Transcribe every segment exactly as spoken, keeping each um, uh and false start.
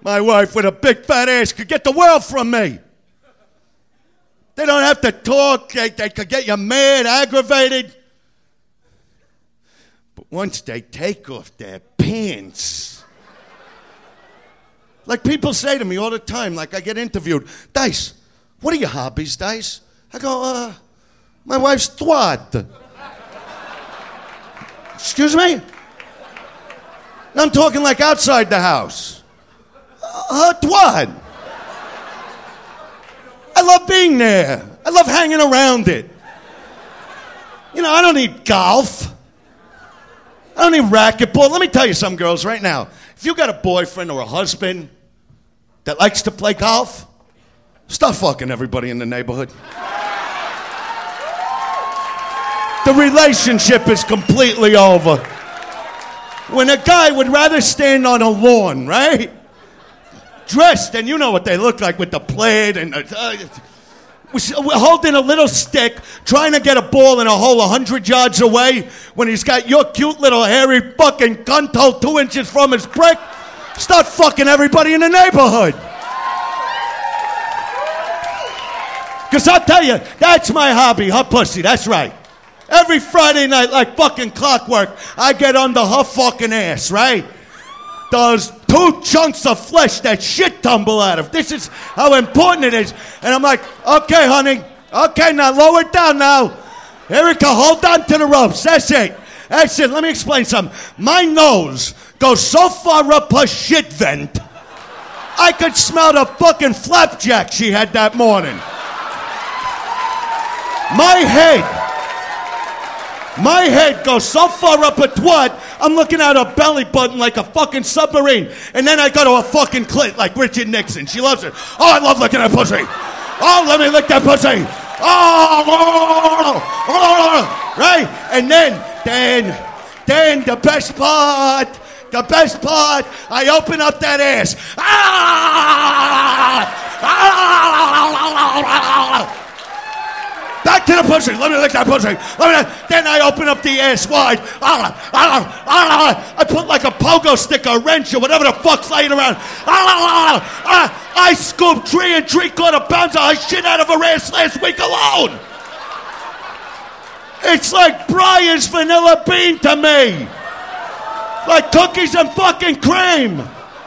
My wife with a big fat ass could get the world from me. They don't have to talk. They, they could get you mad, aggravated. But once they take off their pants, like people say to me all the time, like I get interviewed, Dice, what are your hobbies, Dice? I go, uh, my wife's twat. Excuse me? I'm talking like outside the house. Uh, twat. I love being there. I love hanging around it. You know, I don't need golf. I don't need racquetball. Let me tell you something, girls, right now. If you got a boyfriend or a husband that likes to play golf, stop fucking everybody in the neighborhood. The relationship is completely over. When a guy would rather stand on a lawn, right? Dressed, and you know what they look like with the plaid and uh, we're holding a little stick, trying to get a ball in a hole a hundred yards away when he's got your cute little hairy fucking cunt hole two inches from his brick. Start fucking everybody in the neighborhood. Because I'll tell you, that's my hobby, her pussy, that's right. Every Friday night, like fucking clockwork, I get under her fucking ass, right? Those two chunks of flesh that shit tumble out of. This is how important it is. And I'm like, okay, honey. Okay, now lower it down now. Erica, hold on to the ropes. That's it. That's it. Let me explain something. My nose goes so far up her shit vent, I could smell the fucking flapjack she had that morning. My head... My head goes so far up a twat, I'm looking at her belly button like a fucking submarine. And then I go to a fucking clit like Richard Nixon. She loves it. Oh, I love licking that pussy. Oh, let me lick that pussy. Oh, oh, oh, right? And then, then, then the best part, the best part, I open up that ass. Ah! Ah! Back to the pussy. Let me lick that pussy. Let me, then I open up the ass wide. I put like a pogo stick, a wrench, or whatever the fuck's laying around. I scooped three and three quarter pounds of shit out of her ass last week alone. It's like Brian's vanilla bean to me. Like cookies and fucking cream.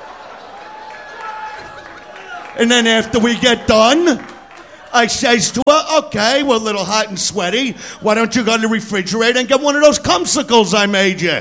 And then after we get done, I says to her, okay, we're a little hot and sweaty. Why don't you go to the refrigerator and get one of those cumsicles I made you?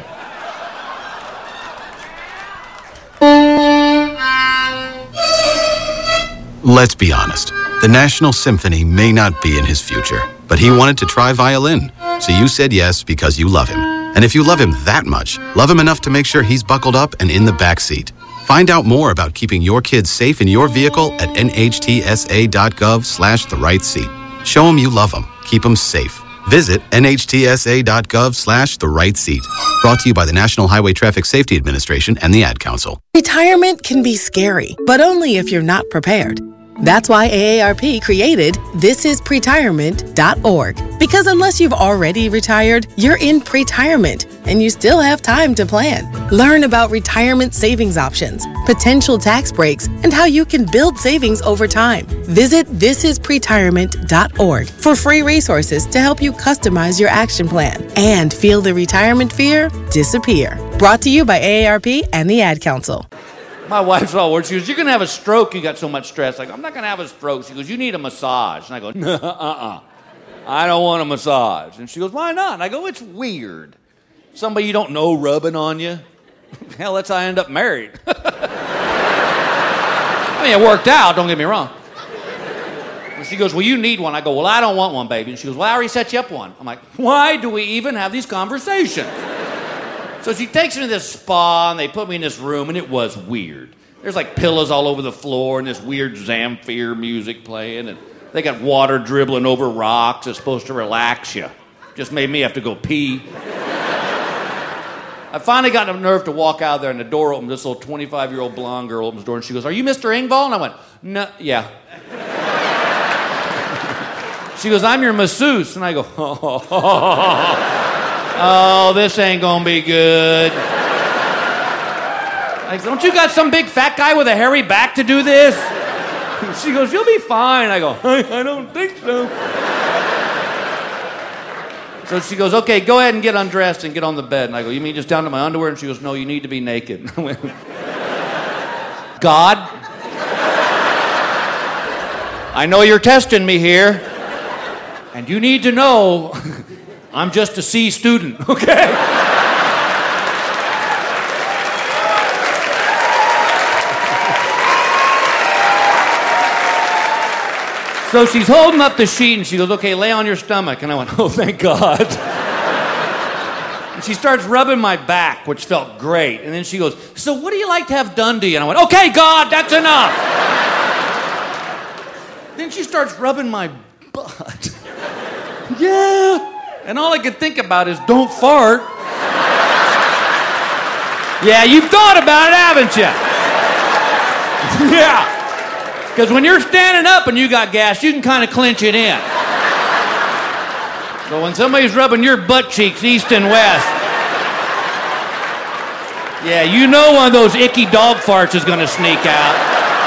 Let's be honest. The National Symphony may not be in his future, but he wanted to try violin. So you said yes because you love him. And if you love him that much, love him enough to make sure he's buckled up and in the back seat. Find out more about keeping your kids safe in your vehicle at nhtsa.gov slash the right seat. Show them you love them. Keep them safe. Visit nhtsa.gov slash the right seat. Brought to you by the National Highway Traffic Safety Administration and the Ad Council. Retirement can be scary, but only if you're not prepared. That's why A A R P created this is pretirement dot org. Because unless you've already retired, you're in pretirement, and you still have time to plan. Learn about retirement savings options, potential tax breaks, and how you can build savings over time. Visit this is pretirement dot org for free resources to help you customize your action plan and feel the retirement fear disappear. Brought to you by A A R P and the Ad Council. My wife's all worried. She goes, you're going to have a stroke. You got so much stress. I go, I'm not going to have a stroke. She goes, you need a massage. And I go, uh-uh. I don't want a massage. And she goes, why not? And I go, it's weird. Somebody you don't know rubbing on you. Hell, that's how I end up married. I mean, it worked out. Don't get me wrong. And she goes, well, you need one. I go, well, I don't want one, baby. And she goes, well, I already set you up one. I'm like, why do we even have these conversations? So she takes me to this spa, and they put me in this room, and it was weird. There's like pillows all over the floor, and this weird Zamfir music playing, and they got water dribbling over rocks. It's supposed to relax you. Just made me have to go pee. I finally got enough nerve to walk out there, and the door opened. This little twenty-five-year-old blonde girl opens the door, and she goes, are you Mister Engvall? And I went, no, yeah. She goes, I'm your masseuse. And I go, oh, oh, this ain't gonna be good. Like, don't you got some big fat guy with a hairy back to do this? She goes, you'll be fine. I go, I, I don't think so. So she goes, okay, go ahead and get undressed and get on the bed. And I go, you mean just down to my underwear? And she goes, no, you need to be naked. I went, God, I know you're testing me here, and you need to know I'm just a C student, okay? So she's holding up the sheet and she goes, okay, lay on your stomach. And I went, oh, thank God. And she starts rubbing my back, which felt great. And then she goes, so what do you like to have done to you? And I went, okay, God, that's enough. Then she starts rubbing my butt. Yeah. And all I could think about is, don't fart. Yeah, you've thought about it, haven't you? Yeah. Because when you're standing up and you got gas, you can kind of clench it in. But when somebody's rubbing your butt cheeks east and west, yeah, you know one of those icky dog farts is going to sneak out.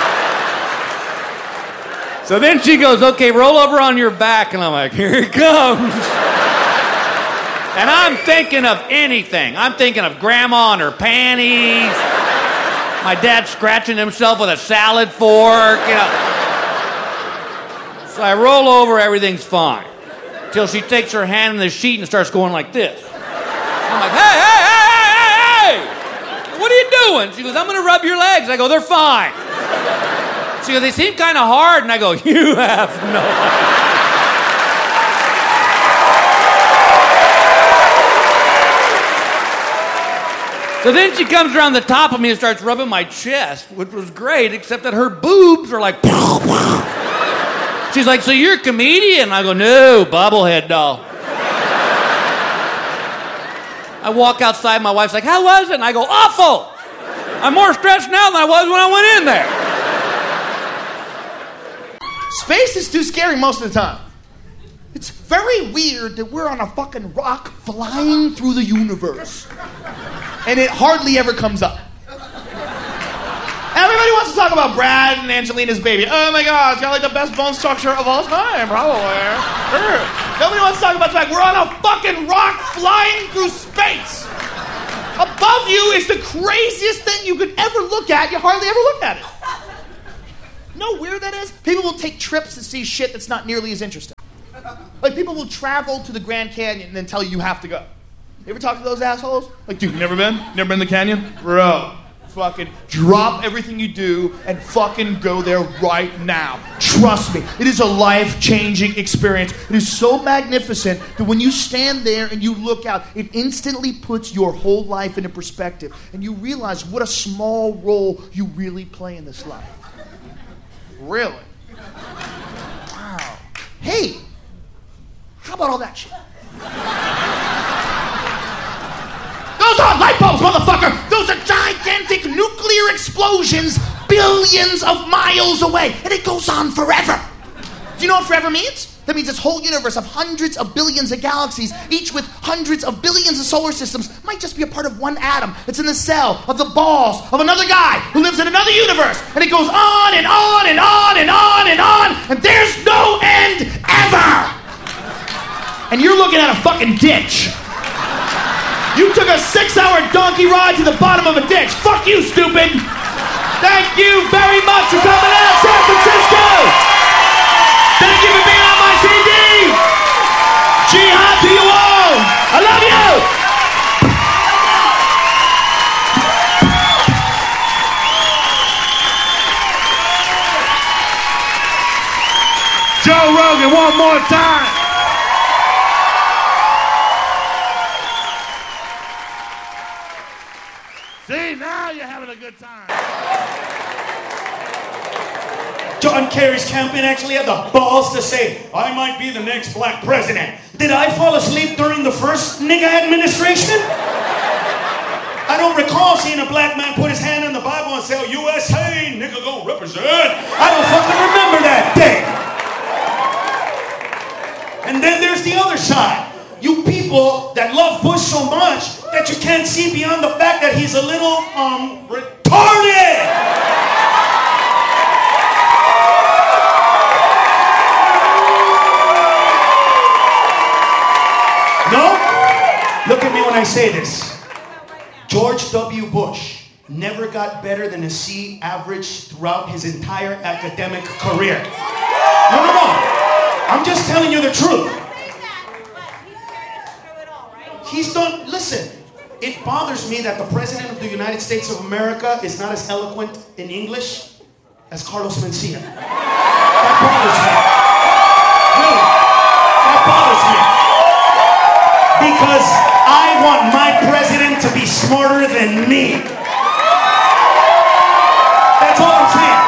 So then she goes, okay, roll over on your back. And I'm like, here it comes. And I'm thinking of anything. I'm thinking of grandma and her panties. My dad scratching himself with a salad fork, you know. So I roll over, everything's fine. Till she takes her hand in the sheet and starts going like this. I'm like, hey, hey, hey, hey, hey, hey! What are you doing? She goes, I'm gonna rub your legs. I go, they're fine. She goes, they seem kind of hard. And I go, you have no idea. So then she comes around the top of me and starts rubbing my chest, which was great, except that her boobs are like... She's like, so you're a comedian? I go, no, bobblehead doll. I walk outside, my wife's like, how was it? And I go, awful! I'm more stressed now than I was when I went in there. Space is too scary most of the time. It's very weird that we're on a fucking rock flying through the universe. And it hardly ever comes up. Everybody wants to talk about Brad and Angelina's baby. Oh my God, it's got like the best bone structure of all time, probably. Sure. Nobody wants to talk about the fact we're on a fucking rock flying through space. Above you is the craziest thing you could ever look at. You hardly ever look at it. You know how weird that is? People will take trips to see shit that's not nearly as interesting. Like, people will travel to the Grand Canyon and then tell you you have to go. You ever talk to those assholes? Like, dude, you never been? Never been to the canyon? Bro, fucking drop everything you do and fucking go there right now. Trust me, it is a life-changing experience. It is so magnificent that when you stand there and you look out, it instantly puts your whole life into perspective. And you realize what a small role you really play in this life. Really? Wow. Hey, how about all that shit? Those aren't light bulbs, motherfucker! Those are gigantic nuclear explosions billions of miles away, and it goes on forever. Do you know what forever means? That means this whole universe of hundreds of billions of galaxies, each with hundreds of billions of solar systems, might just be a part of one atom that's in the cell of the balls of another guy who lives in another universe, and it goes on and on and on and on and on, and there's no end ever! And you're looking at a fucking ditch. You took a six-hour donkey ride to the bottom of a ditch. Fuck you, stupid! Thank you very much for coming out, San Francisco! Thank you for being on my C D! Jihad to you all! I love you! Joe Rogan, one more time! See, now you're having a good time. John Kerry's campaign actually had the balls to say, I might be the next black president. Did I fall asleep during the first nigga administration? I don't recall seeing a black man put his hand in the Bible and say, oh, U S A, nigga gon' represent. I don't fucking remember that day. And then there's the other side. You people that love Bush so much that you can't see beyond the fact that he's a little, um, retarded. I say this. George W. Bush never got better than a C average throughout his entire academic career. No, no, no. I'm just telling you the truth. He's done, listen, it bothers me that the President of the United States of America is not as eloquent in English as Carlos Mencia. That bothers me. Really, that bothers me. Because I want my president to be smarter than me. That's all I'm saying.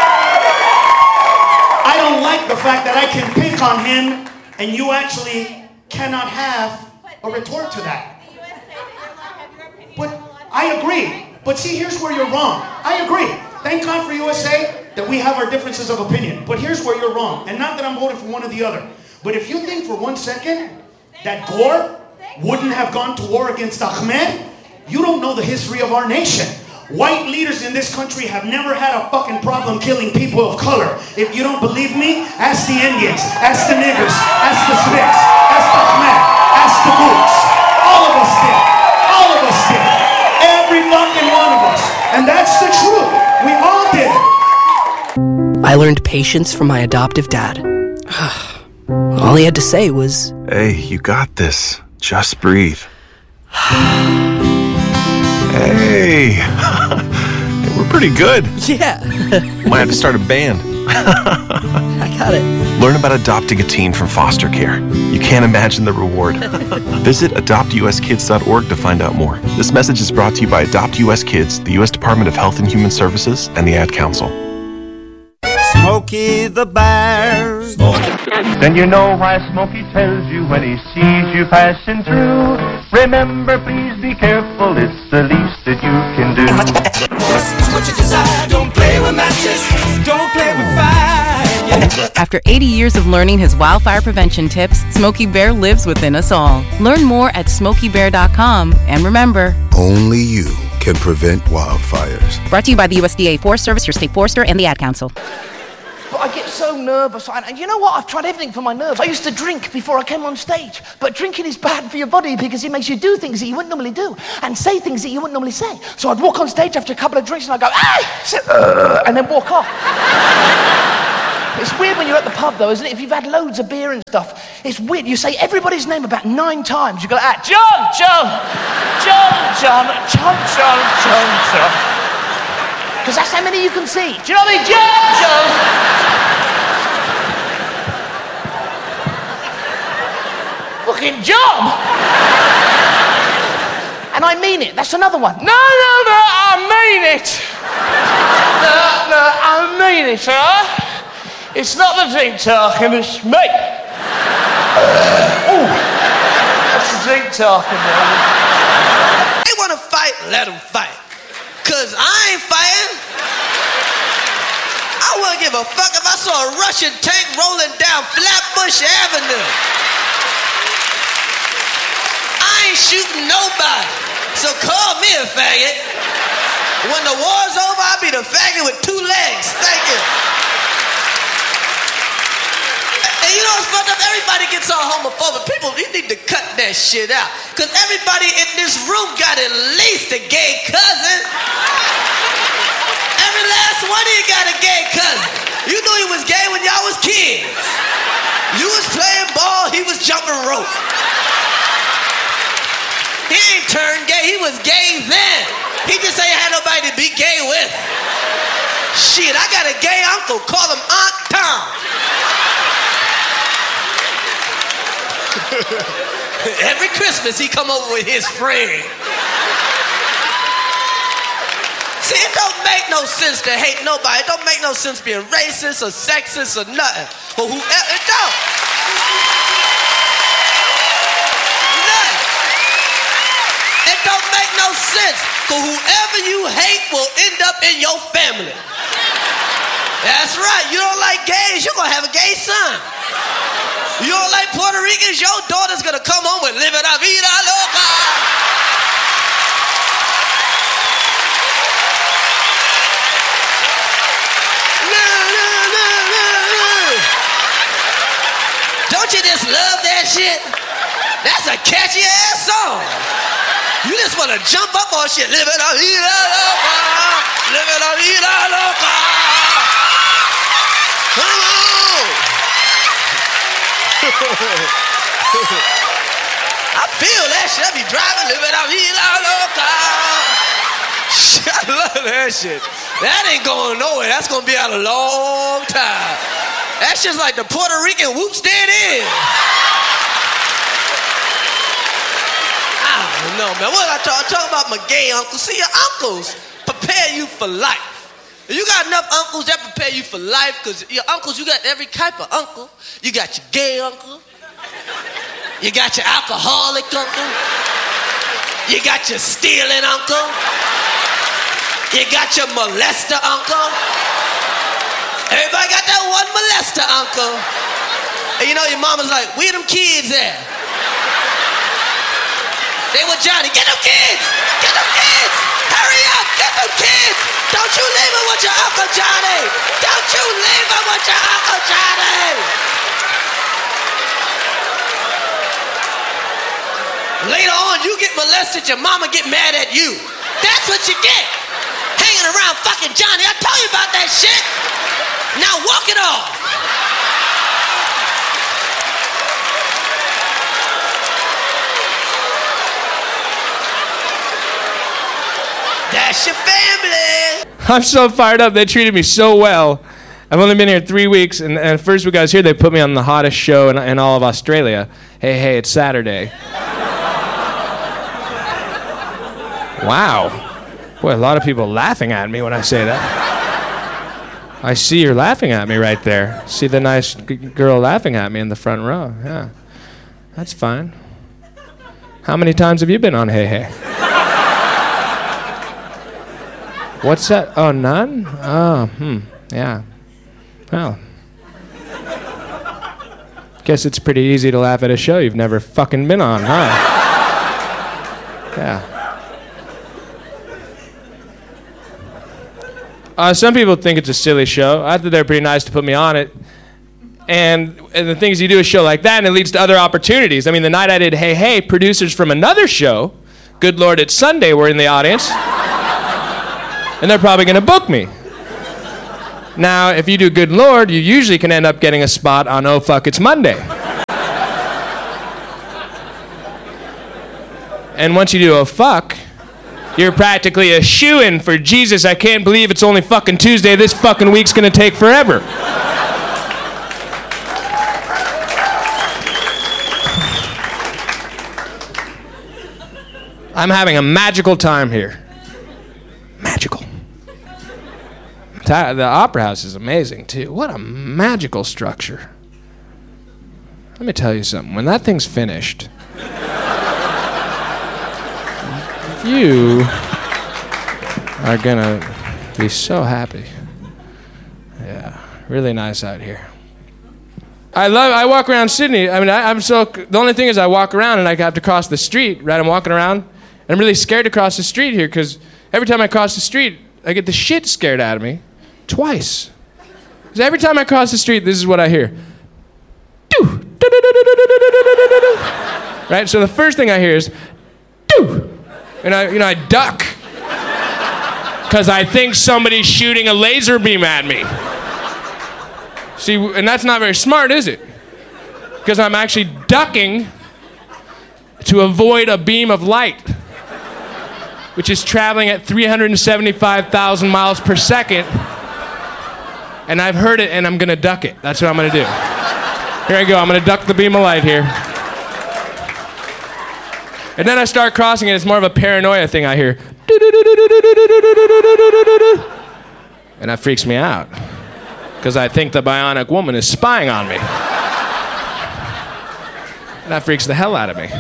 I don't like the fact that I can pick on him and you actually cannot have a retort to that. But I agree. But see, here's where you're wrong. I agree. Thank God for U S A that we have our differences of opinion. But here's where you're wrong. And not that I'm voting for one or the other. But if you think for one second that Gore wouldn't have gone to war against Ahmed, you don't know the history of our nation. White leaders in this country have never had a fucking problem killing people of color. If you don't believe me, ask the Indians, ask the niggers, ask the Smiths, ask Ahmed, ask the Boots. All of us did. All of us did. Every fucking one of us. And that's the truth. We all did. I learned patience from my adoptive dad. All he had to say was, "Hey, you got this. Just breathe." Hey, we're pretty good. yeah, Might have to start a band. I got it. Learn about adopting a teen from foster care. You can't imagine the reward. Visit adopt u s kids dot org to find out more. This message is brought to you by Adopt U S Kids, the U S Department of Health and Human Services, and the Ad Council. Smokey the Bear. Then you know why Smokey tells you when he sees you passing through. Remember, please be careful, it's the least that you can do. What you desire, don't play with matches, don't play with fire. After eighty years of learning his wildfire prevention tips, Smokey Bear lives within us all. Learn more at smokey bear dot com. And remember, only you can prevent wildfires. Brought to you by the U S D A Forest Service, your state forester, and the Ad Council. But I get so nervous, and you know what? I've tried everything for my nerves. I used to drink before I came on stage, but drinking is bad for your body because it makes you do things that you wouldn't normally do and say things that you wouldn't normally say. So I'd walk on stage after a couple of drinks and I'd go, "Hey!" Uh, and then walk off. It's weird when you're at the pub, though, isn't it? If you've had loads of beer and stuff, it's weird. You say everybody's name about nine times. You go, "Ah, John, John, John, John, John, John, John, John." Because that's how many you can see. Do you know what I mean? John, John. Fucking job. And I mean it. That's another one. No, no, no, I mean it. No, no, I mean it, sir. It's not the drink talking, it's me. Ooh, that's the drink talking. They want to fight, let them fight. Cause I ain't fighting. I wouldn't give a fuck if I saw a Russian tank rolling down Flatbush Avenue. I ain't shooting nobody, so call me a faggot. When the war's over, I'll be the faggot with two legs. Thank you. And you know what's fucked up? Everybody gets all homophobic. People, you need to cut that shit out. Because everybody in this room got at least a gay cousin. Every last one of you got a gay cousin. You knew he was gay when y'all was kids. You was playing ball, he was jumping rope. He ain't turned gay, he was gay then. He just ain't had nobody to be gay with. Shit, I got a gay uncle, call him Aunt Tom. Every Christmas he come over with his friend. See, it don't make no sense to hate nobody. It don't make no sense being racist or sexist or nothing. Or whoever, it don't. Nothing. It don't make no sense. Cause whoever you hate will end up in your family. That's right. You don't like gays, you're gonna have a gay son. You don't like Puerto Ricans, your daughter's gonna come home with Live La Vida Loca. Don't you just love that shit? That's a catchy ass song. You just want to jump up on shit. Live it la vida loca. Live it la vida loca. Come on. I feel that shit. I be driving. Live it la vida loca. I love that shit. That ain't going nowhere. That's going to be out a long time. That shit's like the Puerto Rican whoops dead in. I don't know, man. What I talk, I talk about my gay uncles. See, your uncles prepare you for life. You got enough uncles that prepare you for life, because your uncles, you got every type of uncle. You got your gay uncle. You got your alcoholic uncle. You got your stealing uncle. You got your molester uncle. Everybody got that one molester uncle. And you know your mama's like, where them kids at? They with Johnny. Get them kids! Get them kids! Hurry up! Get them kids! Don't you leave them with your Uncle Johnny! Don't you leave them with your Uncle Johnny! Later on, you get molested, your mama get mad at you. That's what you get. Hanging around fucking Johnny. I told you about that shit. Now walk it off. That's your family. I'm so fired up. They treated me so well. I've only been here three weeks, and, and the first week I was here, they put me on the hottest show in, in all of Australia. Hey, hey, it's Saturday. Wow. Boy, a lot of people laughing at me when I say that. I see you're laughing at me right there. See the nice g- girl laughing at me in the front row. Yeah. That's fine. How many times have you been on Hey Hey? What's that? Oh, none? Oh, hmm. Yeah. Well. Guess it's pretty easy to laugh at a show you've never fucking been on, huh? Yeah. Uh, some people think it's a silly show. I thought they were pretty nice to put me on it. And, and the thing is, you do a show like that, and it leads to other opportunities. I mean, the night I did Hey Hey, producers from another show, Good Lord, It's Sunday, were in the audience. And they're probably going to book me. Now, if you do Good Lord, you usually can end up getting a spot on Oh Fuck, It's Monday. And once you do Oh Fuck, you're practically a shoo-in for Jesus. I can't believe it's only fucking Tuesday. This fucking week's going to take forever. I'm having a magical time here. Magical. The Opera House is amazing, too. What a magical structure. Let me tell you something. When that thing's finished, you are gonna be so happy. Yeah, really nice out here. I love, I walk around Sydney. I mean, I, I'm so, the only thing is I walk around and I have to cross the street, right? I'm walking around, and I'm really scared to cross the street here, because every time I cross the street, I get the shit scared out of me. Twice. Because every time I cross the street, this is what I hear. Right? So the first thing I hear is, doo! And I, you know, I duck. Because I think somebody's shooting a laser beam at me. See, and that's not very smart, is it? Because I'm actually ducking to avoid a beam of light, which is traveling at three hundred seventy-five thousand miles per second. And I've heard it, and I'm gonna duck it. That's what I'm gonna do. Here I go, I'm gonna duck the beam of light here. And then I start crossing it, it's more of a paranoia thing I hear. And that freaks me out. Because I think the bionic woman is spying on me. And that freaks the hell out of me.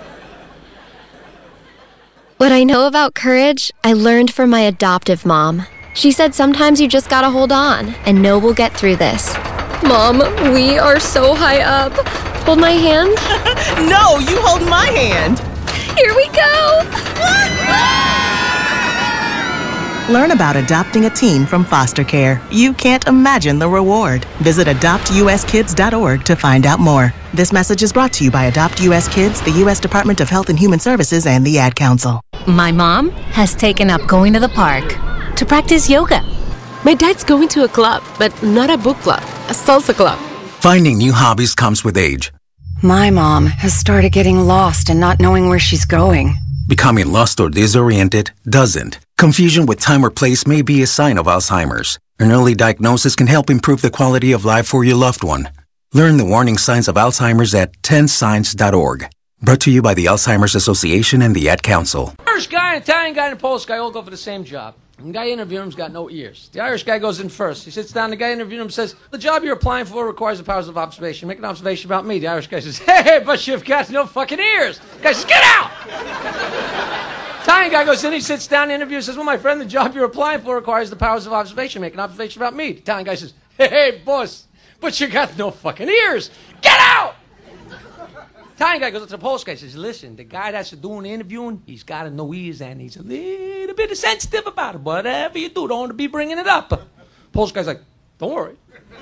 What I know about courage, I learned from my adoptive mom. She said sometimes you just gotta hold on and know we'll get through this. Mom, we are so high up. Hold my hand. No, you hold my hand. Here we go. Learn about adopting a teen from foster care. You can't imagine the reward. Visit adopt u s kids dot org to find out more. This message is brought to you by Adopt U S Kids, the U S Department of Health and Human Services, and the Ad Council. My mom has taken up going to the park to practice yoga. My dad's going to a club, but not a book club, a salsa club. Finding new hobbies comes with age. My mom has started getting lost and not knowing where she's going. Becoming lost or disoriented doesn't. Confusion with time or place may be a sign of Alzheimer's. An early diagnosis can help improve the quality of life for your loved one. Learn the warning signs of Alzheimer's at ten signs dot org. Brought to you by the Alzheimer's Association and the Ad Council. Irish guy, an Italian guy, and a Polish guy all go for the same job. And the guy interviewing him's got no ears. The Irish guy goes in first. He sits down. The guy interviewing him says, the job you're applying for requires the powers of observation. Make an observation about me. The Irish guy says, hey, but you've got no fucking ears. The guy says, get out! Italian guy goes in, he sits down, the interviewer says, well, my friend, the job you're applying for requires the powers of observation. Make an observation about me. The Italian guy says, hey, boss, but you got no fucking ears. Get out! Italian guy goes up to the Polish guy and says, listen, the guy that's doing the interviewing, he's got no ears and he's a little bit sensitive about it. Whatever you do, don't want to be bringing it up. Polish guy's like, don't worry.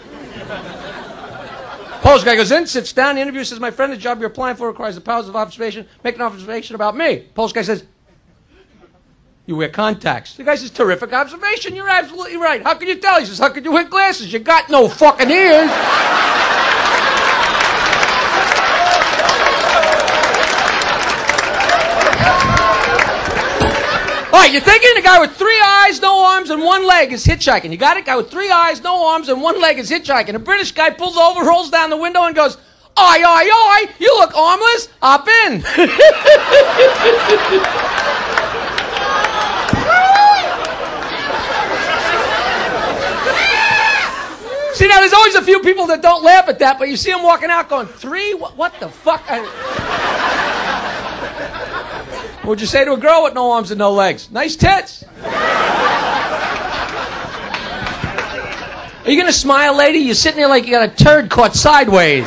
Polish guy goes in, sits down, the interviewer says, my friend, the job you're applying for requires the powers of observation. Make an observation about me. Polish guy says, you wear contacts. The guy says, terrific observation. You're absolutely right. How can you tell? He says, how can you wear glasses? You got no fucking ears. All right, you're thinking the guy with three eyes, no arms, and one leg is hitchhiking. You got it? Guy with three eyes, no arms, and one leg is hitchhiking. A British guy pulls over, rolls down the window, and goes, oi, oi, oi, you look armless. Hop in. See, now, there's always a few people that don't laugh at that, but you see them walking out going, three? What, what the fuck? I... What would you say to a girl with no arms and no legs? Nice tits. Are you going to smile, lady? You're sitting there like you got a turd caught sideways.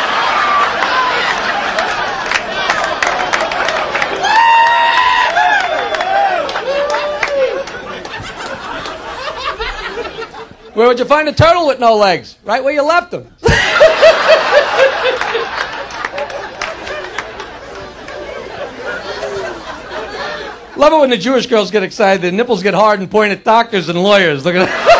Where would you find a turtle with no legs? Right where you left him. Love it when the Jewish girls get excited. Their nipples get hard and point at doctors and lawyers. Look at that.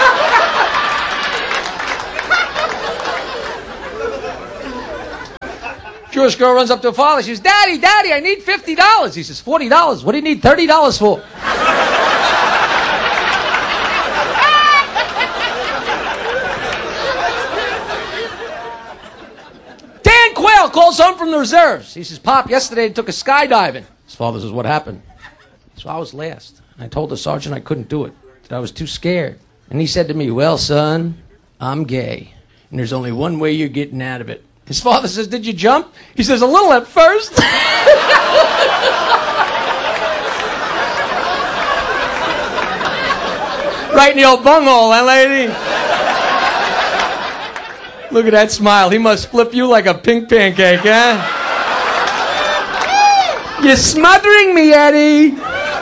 Jewish girl runs up to her father. She says, Daddy, Daddy, I need fifty dollars. He says, forty dollars? What do you need thirty dollars for? Dan Quayle calls home from the reserves. He says, Pop, yesterday I took a skydiving. His father says, what happened? So I was last. I told the sergeant I couldn't do it, that I was too scared. And he said to me, well, son, I'm gay, and there's only one way you're getting out of it. His father says, did you jump? He says, a little at first. Right in the old bunghole, huh, lady? Look at that smile. He must flip you like a pink pancake, huh? You're smothering me, Eddie.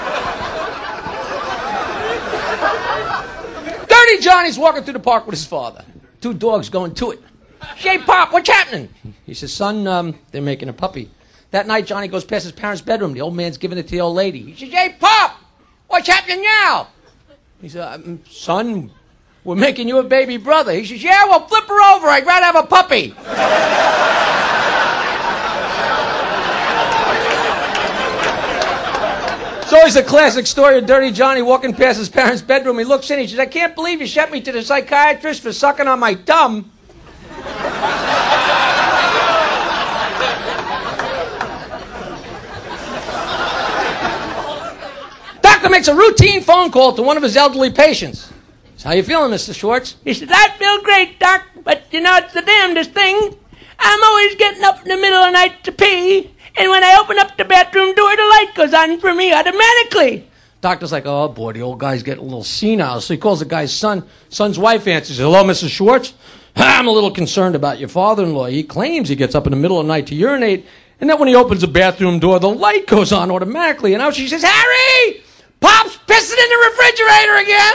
Dirty Johnny's walking through the park with his father. Two dogs going to it. Hey, Pop, what's happening? He says, son, um, they're making a puppy. That night, Johnny goes past his parents' bedroom. The old man's giving it to the old lady. He says, hey, Pop, what's happening now? He says, um, son, we're making you a baby brother. He says, yeah, well, flip her over. I'd rather have a puppy. It's always a classic story of Dirty Johnny walking past his parents' bedroom. He looks in, he says, I can't believe you sent me to the psychiatrist for sucking on my thumb. Doctor makes a routine phone call to one of his elderly patients. He says, how you feeling, Mister Schwartz? He says, I feel great, Doc, but you know, it's the damnedest thing. I'm always getting up in the middle of the night to pee. And when I open up the bathroom door, the light goes on for me automatically. Doctor's like, oh, boy, the old guy's getting a little senile. So he calls the guy's son. Son's wife answers, hello, Missus Schwartz. I'm a little concerned about your father-in-law. He claims he gets up in the middle of the night to urinate, and then when he opens the bathroom door, the light goes on automatically. And now she says, Harry, Pop's pissing in the refrigerator again.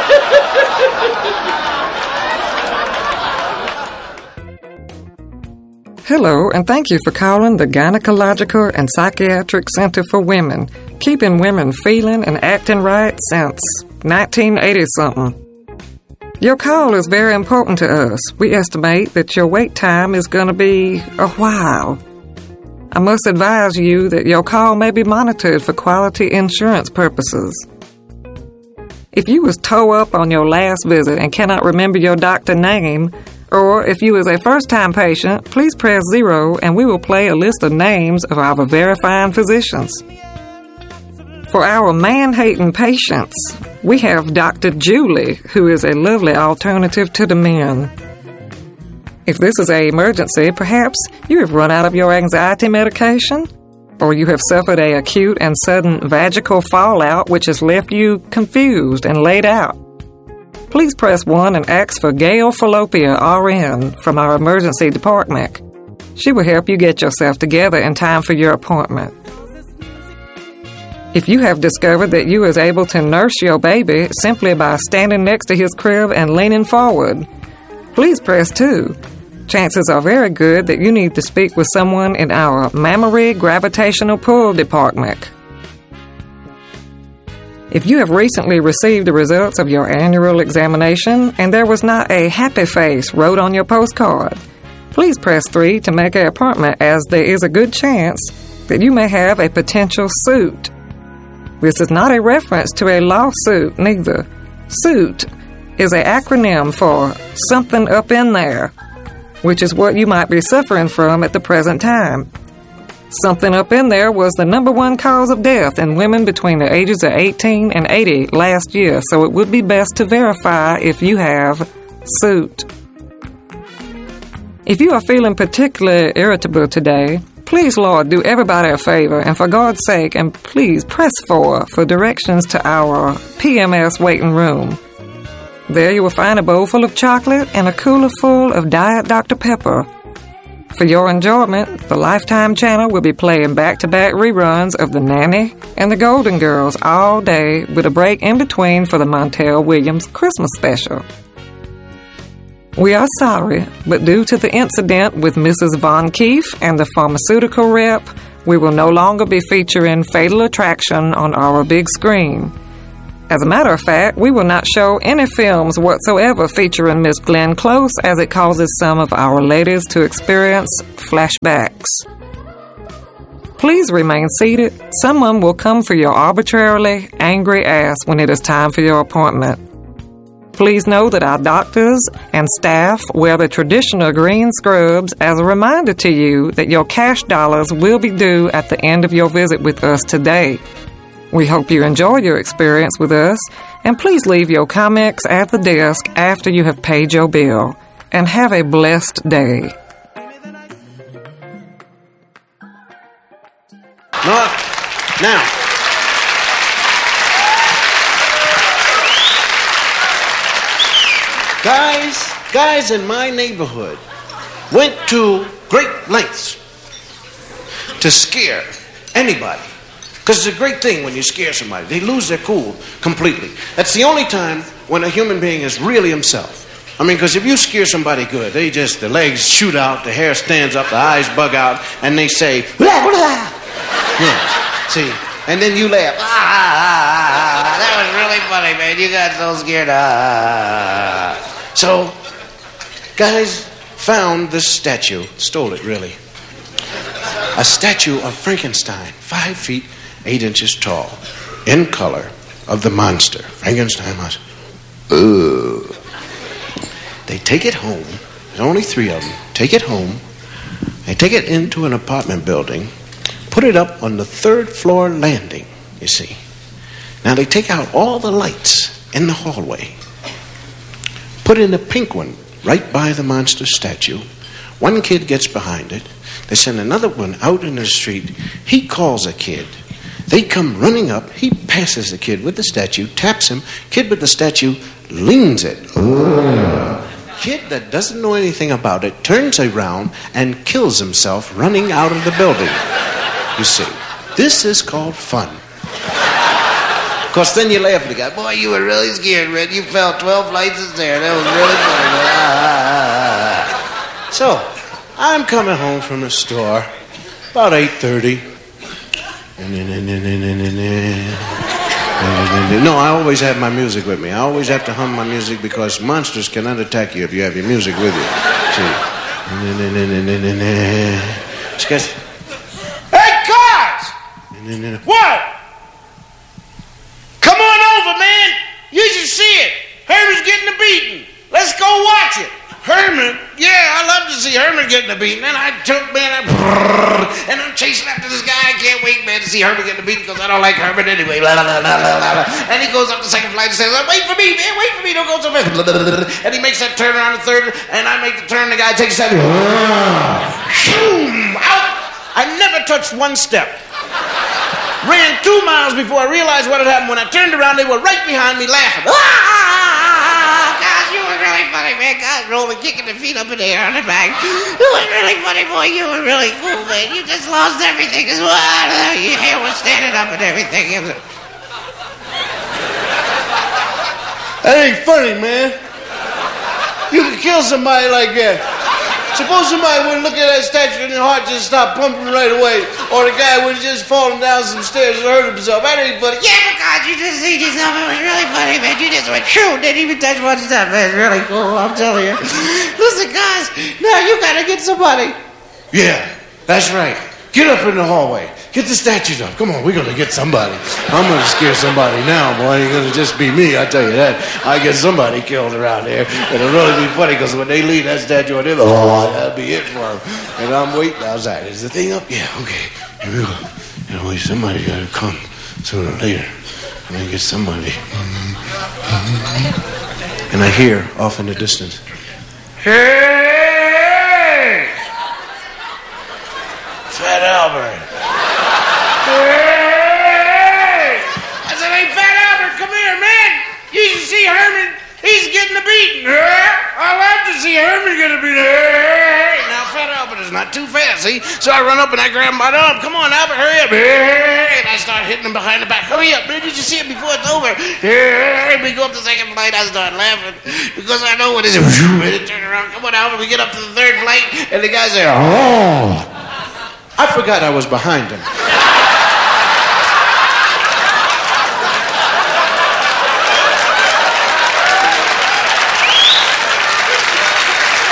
Hello, and thank you for calling the Gynecological and Psychiatric Center for Women, keeping women feeling and acting right since nineteen eighty something. Your call is very important to us. We estimate that your wait time is going to be a while. I must advise you that your call may be monitored for quality insurance purposes. If you was toe up on your last visit and cannot remember your doctor name, or if you is a first-time patient, please press zero and we will play a list of names of our verifying physicians. For our man-hating patients, we have Doctor Julie, who is a lovely alternative to the men. If this is an emergency, perhaps you have run out of your anxiety medication, or you have suffered a acute and sudden vaginal fallout which has left you confused and laid out. Please press one and ask for Gail Fallopia, R N, from our emergency department. She will help you get yourself together in time for your appointment. If you have discovered that you is able to nurse your baby simply by standing next to his crib and leaning forward, please press two. Chances are very good that you need to speak with someone in our mammary gravitational pull department. If you have recently received the results of your annual examination and there was not a happy face wrote on your postcard, please press three to make an appointment, as there is a good chance that you may have a potential suit. This is not a reference to a lawsuit, neither. Suit is an acronym for something up in there, which is what you might be suffering from at the present time. Something up in there was the number one cause of death in women between the ages of eighteen and eighty last year, so it would be best to verify if you have suit. If you are feeling particularly irritable today, please, Lord, do everybody a favor, and for God's sake, and please press four for directions to our P M S waiting room. There you will find a bowl full of chocolate and a cooler full of Diet Doctor Pepper. For your enjoyment, the Lifetime channel will be playing back-to-back reruns of The Nanny and The Golden Girls all day, with a break in between for the Montel Williams Christmas special. We are sorry, but due to the incident with Missus Von Keefe and the pharmaceutical rep, we will no longer be featuring Fatal Attraction on our big screen. As a matter of fact, we will not show any films whatsoever featuring Miss Glenn Close, as it causes some of our ladies to experience flashbacks. Please remain seated. Someone will come for your arbitrarily angry ass when it is time for your appointment. Please know that our doctors and staff wear the traditional green scrubs as a reminder to you that your cash dollars will be due at the end of your visit with us today. We hope you enjoy your experience with us, and please leave your comments at the desk after you have paid your bill. And have a blessed day. No, now, guys, guys in my neighborhood went to great lengths to scare anybody. Because it's a great thing when you scare somebody. They lose their cool completely. That's the only time when a human being is really himself. I mean, because if you scare somebody good, they just, the legs shoot out, the hair stands up, the eyes bug out, and they say, blah, blah. Yeah, see, and then you laugh. Ah, ah, ah, ah, that was really funny, man. You got so scared. Ah. So, guys found this statue, stole it really. A statue of Frankenstein, five feet, eight inches tall, in color, of the monster. Frankenstein monster. Ugh. They take it home. There's only three of them. Take it home. They take it into an apartment building, put it up on the third floor landing, you see. Now they take out all the lights in the hallway, put in a pink one right by the monster statue. One kid gets behind it. They send another one out in the street. He calls a kid. They come running up. He passes the kid with the statue, taps him. Kid with the statue leans it. Ugh. Kid that doesn't know anything about it turns around and kills himself running out of the building. You see, this is called fun. Of course, then you laugh at the guy. Boy, you were really scared, Red. You fell twelve flights of stairs. That was really funny. Ah, ah, ah. So, I'm coming home from the store about eight thirty. No, I always have my music with me. I always have to hum my music because monsters cannot attack you if you have your music with you. See? She goes, Hey, Cards! What? Come on over, man. You should see it. Herman's getting a beating. Let's go watch it. Herman? Yeah, I love to see Herman getting a beating. And I took, man, I, and I'm chasing after this guy. I can't wait, man, to see Herman getting a beating because I don't like Herman anyway. La, la, la, la, la, la. And he goes up the second flight and says, wait for me, man, wait for me, don't go so fast. And he makes that turn around the third, and I make the turn, the guy takes that. Shoom, out. I never touched one step. Ran two miles before I realized what had happened. When I turned around, they were right behind me laughing. Ah! Gosh, you were really funny, man. Gosh, rolling, kicking the feet up in the air on the back. You were really funny, boy. You were really cool, man. You just lost everything as well. Your hair was standing up and everything. It was... That ain't funny, man. You could kill somebody like that. Suppose somebody would look at that statue and their heart just stopped pumping right away. Or the guy would have just fallen down some stairs and hurt himself. That ain't funny. Yeah, but God, you just see yourself. It was really funny, man. You just went true. Didn't even touch one step, man. It's really cool, I'm telling you. Listen, guys, now you gotta get somebody. Yeah, that's right. Get up in the hallway. Get the statues up. Come on, we're gonna get somebody. I'm gonna scare somebody now, boy. It's gonna just be me, I tell you that. I get somebody killed around there. It'll really be funny because when they leave that statue on there, oh, that'll be it for them. And I'm waiting outside. Is the thing up? Yeah, okay. Here we go. You know, somebody's gotta come sooner or later. I'm gonna get somebody. And I hear off in the distance, hey! Fat Albert. Hey! I said, hey, Fat Albert, come here, man. You should see Herman. He's getting a beating. I like to see Herman get a beating. Hey! Now, Fat Albert is not too fast, see? So I run up and I grab him by the arm. Come on, Albert, hurry up. Hey! And I start hitting him behind the back. Hurry up, man. Did you see it before it's over? Hey! We go up the second flight. I start laughing because I know what it is. Ready to turn around. Come on, Albert. We get up to the third flight, and the guy said, oh. I forgot I was behind him.